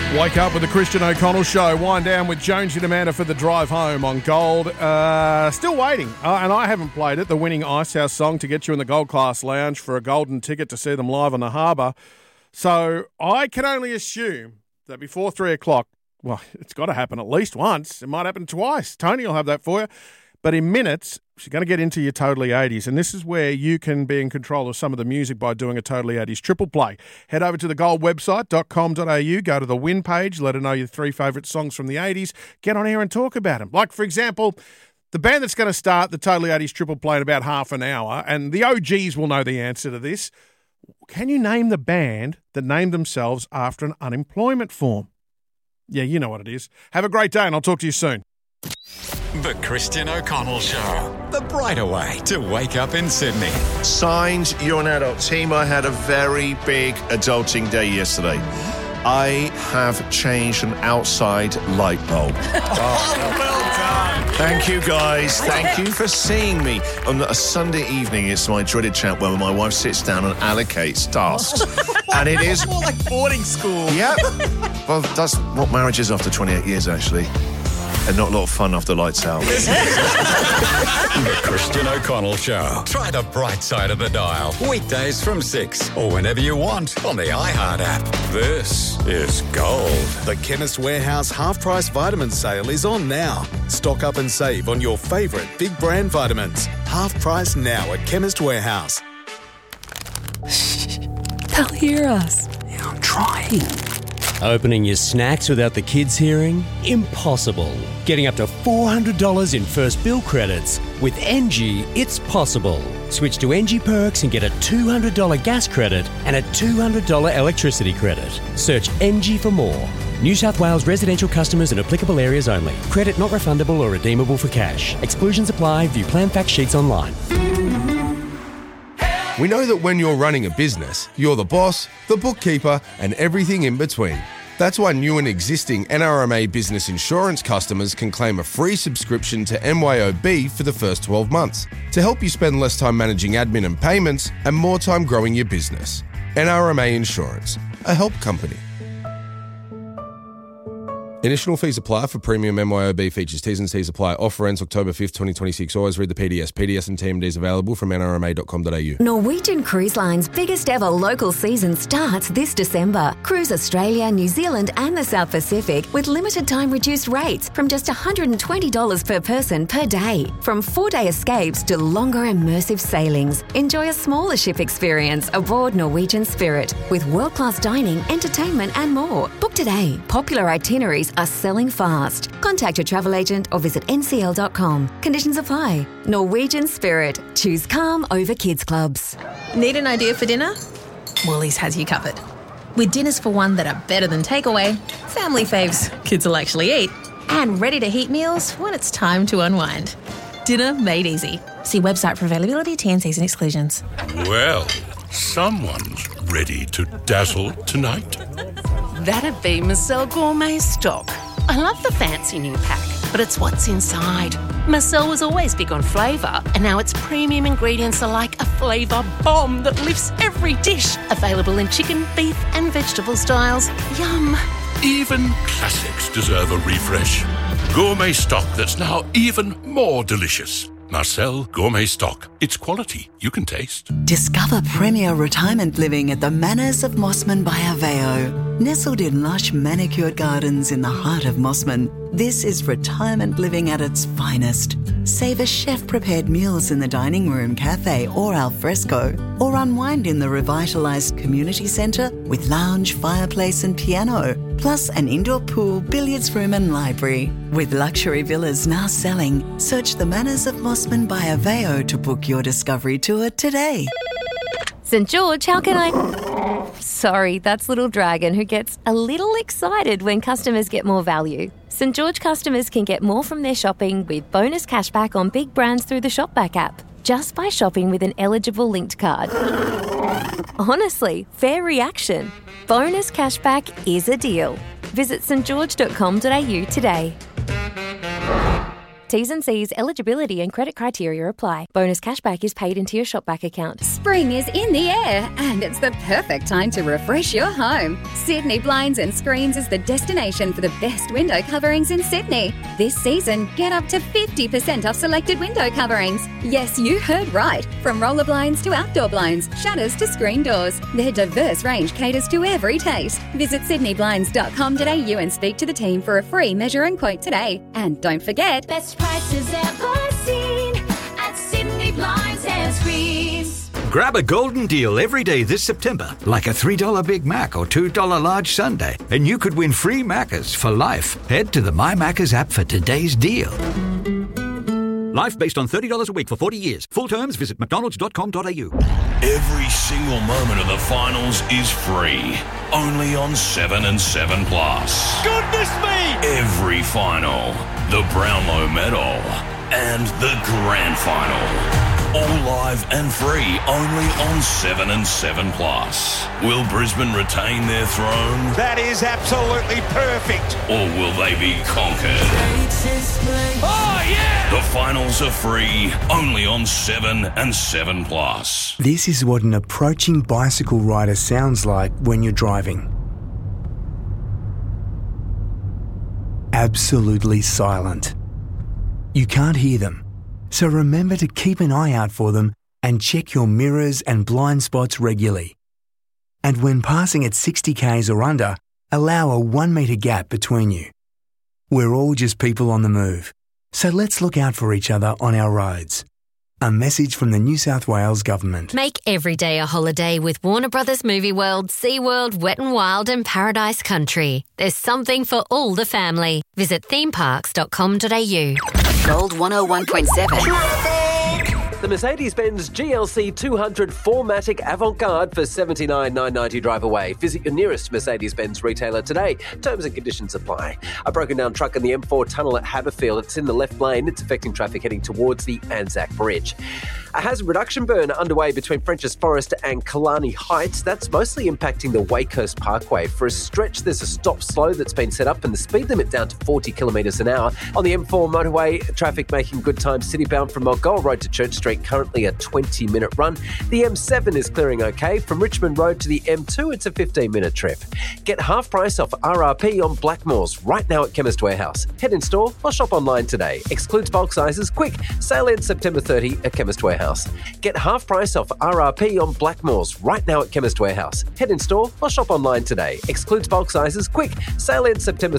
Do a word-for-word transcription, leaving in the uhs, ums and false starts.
Wake up with the Christian O'Connell Show. Wind down with Jonesy and Amanda for the drive home on Gold. Uh, still waiting, uh, and I haven't played it, the winning Icehouse song to get you in the Gold Class Lounge for a golden ticket to see them live on the harbour. So I can only assume that before three o'clock, well, it's got to happen at least once. It might happen twice. Tony will have that for you. But in minutes, she's going to get into your Totally eighties, and this is where you can be in control of some of the music by doing a Totally eighties triple play. Head over to the gold website dot com dot a u, go to the win page, let her know your three favourite songs from the eighties, get on here and talk about them. Like, for example, the band that's going to start the Totally eighties triple play in about half an hour, and the O Gs will know the answer to this. Can you name the band that named themselves after an unemployment form? Yeah, you know what it is. Have a great day, and I'll talk to you soon. The Christian O'Connell Show. The brighter way to wake up in Sydney. Signed, you're an adult. Team, I had a very big adulting day yesterday. I have changed an outside light bulb. Oh, well done. Thank you, guys. Thank you for seeing me. On a Sunday evening, it's my dreaded chat where my wife sits down and allocates tasks. And it is... more like boarding school. Yep. Well, that's what marriage is after twenty-eight years, actually. And not a lot of fun after lights out. The Christian O'Connell Show. Try the bright side of the dial. Weekdays from six or whenever you want on the iHeart app. This is Gold. The Chemist Warehouse half-price vitamin sale is on now. Stock up and save on your favourite big brand vitamins. Half price now at Chemist Warehouse. They'll hear us. Yeah, I'm trying. Opening your snacks without the kids hearing? Impossible. Getting up to four hundred dollars in first bill credits. With N G, it's possible. Switch to N G Perks and get a two hundred dollars gas credit and a two hundred dollars electricity credit. Search N G for more. New South Wales residential customers in applicable areas only. Credit not refundable or redeemable for cash. Exclusions apply. View plan fact sheets online. We know that when you're running a business, you're the boss, the bookkeeper, and everything in between. That's why new and existing N R M A Business Insurance customers can claim a free subscription to M Y O B for the first twelve months to help you spend less time managing admin and payments and more time growing your business. N R M A Insurance, a help company. Initial fees apply for premium M Y O B features. T's and C's apply. Offer ends October fifth, twenty twenty-six. Always read the P D S. P D S and T M Ds available from N R M A dot com dot a u. Norwegian Cruise Line's biggest ever local season starts this December. Cruise Australia, New Zealand and the South Pacific with limited time reduced rates from just one hundred twenty dollars per person per day. From four-day escapes to longer immersive sailings. Enjoy a smaller ship experience aboard Norwegian Spirit with world-class dining, entertainment and more. Book today. Popular itineraries are selling fast. Contact your travel agent or visit N C L dot com. Conditions apply. Norwegian Spirit. Choose calm over kids clubs. Need an idea for dinner? Woolies has you covered. With dinners for one that are better than takeaway, family faves kids will actually eat, and ready to heat meals when it's time to unwind. Dinner made easy. See website for availability, T and Cs and exclusions. Well, someone's ready to dazzle tonight. That'd be Marcel Gourmet Stock. I love the fancy new pack, but it's what's inside. Marcel was always big on flavour, and now its premium ingredients are like a flavour bomb that lifts every dish. Available in chicken, beef and vegetable styles. Yum. Even classics deserve a refresh. Gourmet Stock that's now even more delicious. Marcel Gourmet Stock. It's quality you can taste. Discover premier retirement living at the Manors of Mossman by Aveo. Nestled in lush manicured gardens in the heart of Mossman, this is retirement living at its finest. Savour chef-prepared meals in the dining room, cafe or al fresco, or unwind in the revitalised community centre with lounge, fireplace and piano, plus an indoor pool, billiards room and library. With luxury villas now selling, search the Manors of Mossman by Aveo to book your discovery tour today. St George, how can I... Sorry, that's Little Dragon who gets a little excited when customers get more value. St George customers can get more from their shopping with bonus cashback on big brands through the Shopback app, just by shopping with an eligible linked card. Honestly, fair reaction. Bonus cashback is a deal. Visit st george dot com dot a u today. T's and C's, eligibility and credit criteria apply. Bonus cashback is paid into your shopback account. Spring is in the air and it's the perfect time to refresh your home. Sydney Blinds and Screens is the destination for the best window coverings in Sydney. This season, get up to fifty percent off selected window coverings. Yes, you heard right. From roller blinds to outdoor blinds, shutters to screen doors. Their diverse range caters to every taste. Visit sydney blinds dot com dot a u and speak to the team for a free measure and quote today. And don't forget, best prices ever seen at Sydney Blinds and Screens. Grab a golden deal every day this September, like a three dollars Big Mac or two dollars large sundae, and you could win free Maccas for life. Head to the My Maccas app for today's deal. Life based on thirty dollars a week for forty years. Full terms, visit mcdonalds dot com dot a u. Every single moment of the finals is free. Only on seven and seven Plus. Goodness me! Every final. The Brownlow Medal. And the Grand Final. All live and free, only on seven and seven Plus. Will Brisbane retain their throne? That is absolutely perfect. Or will they be conquered? Oh, yeah! The finals are free, only on seven and seven Plus. This is what an approaching bicycle rider sounds like when you're driving. Absolutely silent. You can't hear them. So remember to keep an eye out for them and check your mirrors and blind spots regularly. And when passing at sixty kays or under, allow a one metre gap between you. We're all just people on the move, so let's look out for each other on our roads. A message from the New South Wales Government. Make every day a holiday with Warner Brothers Movie World, SeaWorld, Wet n Wild and Paradise Country. There's something for all the family. Visit theme parks dot com dot a u. Gold one oh one point seven. The Mercedes-Benz G L C two hundred four matic Avant-Garde for seventy-nine thousand nine hundred ninety drive away. Visit your nearest Mercedes-Benz retailer today. Terms and conditions apply. A broken down truck in the M four tunnel at Haberfield. It's in the left lane. It's affecting traffic heading towards the Anzac Bridge. A hazard reduction burn underway between French's Forest and Killarney Heights. That's mostly impacting the Wakehurst Parkway. For a stretch, there's a stop slow that's been set up and the speed limit down to forty kilometres an hour. On the M four motorway, traffic making good time citybound from Mulgoa Road to Church Street, currently a twenty minute run. The M seven is clearing okay. From Richmond Road to the M two, it's a fifteen minute trip. Get half price off R R P on Blackmores right now at Chemist Warehouse. Head in store or shop online today. Excludes bulk sizes. Quick, sale ends September thirtieth at Chemist Warehouse. Get half price off R R P on Blackmores right now at Chemist Warehouse. Head in store or shop online today. Excludes bulk sizes. Quick, sale ends September